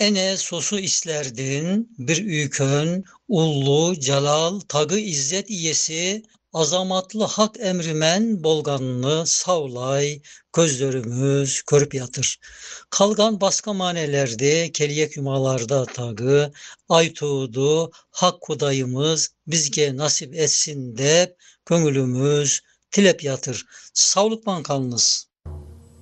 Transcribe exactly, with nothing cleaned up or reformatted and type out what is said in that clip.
Ene sosu islerdin, bir ükön, ullu, celal, tagı izzet iyesi, azamatlı hak emrimen bolganını savlay, gözlerimiz körüp yatır. Kalgan başka manelerdi, keliyek yumalarda tagı, aytuğdu, hak kudayımız bizge nasip etsin de, gönlümüz tilep yatır. Sağlık bankanınız.